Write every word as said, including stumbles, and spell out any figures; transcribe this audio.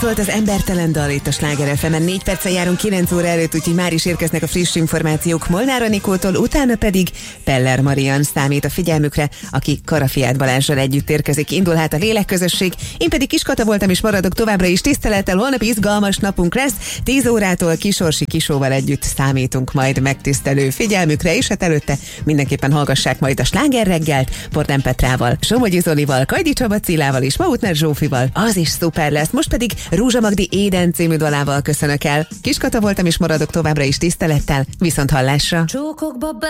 Volt az embertelen dal itt a Sláger ef emen. Négy perccel járunk kilenc óra előtt, úgyhogy már is érkeznek a friss információk Molnár Anikótól, utána pedig Peller Marian számít a figyelmükre, aki Karafiát Balázsral együtt érkezik. Indul hát a lélekközösség. Én pedig Kiskata voltam és maradok továbbra is tisztelettel. Holnap izgalmas napunk lesz. tíz órától Kisorsi Kisóval együtt számítunk majd megtisztelő figyelmükre, és hát előtte mindenképpen hallgassák majd a Sláger reggelt Portán Petrával, Somogyi Zolival, Kajdi Csaba Cilával és Mautner Zsófival. Az is szuper lesz. Most pedig Rózsa Magdi Éden című dalával köszönök el. Kiskata voltam és maradok továbbra is tisztelettel. Viszont hallásra.